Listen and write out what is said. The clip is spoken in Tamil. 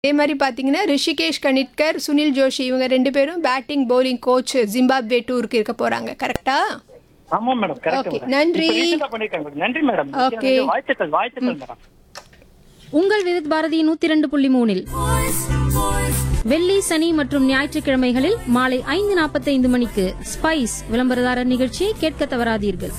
அதே மாதிரி பார்த்தீங்கன்னா ரிஷிகேஷ் கணிட்கர், சுனில் ஜோஷி இவங்க 2 பேரும் பேட்டிங் பவுலிங் கோச் ஜிம்பாப்வே டூருக்கு இருக்க போறாங்க. கரெக்டா? ஆமா மேடம், கரெக்ட் ஓகே, மேடம். நன்றி. இப்ப recent ஆ பண்ணிருக்காங்க மேடம். நன்றி மேடம். ஓகே. வாழ்த்துக்கள் வாழ்த்துக்கள் மேடம். உங்கள் விருத் பாரதி 102.3 வெள்ளி, சனி மற்றும் ஞாயிற்றுக்கிழமைகளில் மாலை 5:45 மணிக்கு ஸ்பைஸ் விளம்பரதாரர் நிகழ்ச்சியை கேட்க தவறாதீர்கள்.